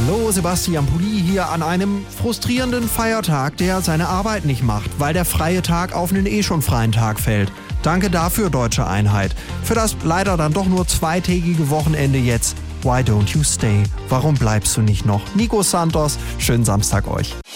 Hallo, Sebastian Pulli hier an einem frustrierenden Feiertag, der seine Arbeit nicht macht, weil der freie Tag auf einen schon freien Tag fällt. Danke dafür, deutsche Einheit. Für das leider dann doch nur zweitägige Wochenende jetzt. Why don't you stay? Warum bleibst du nicht noch? Nico Santos, schönen Samstag euch.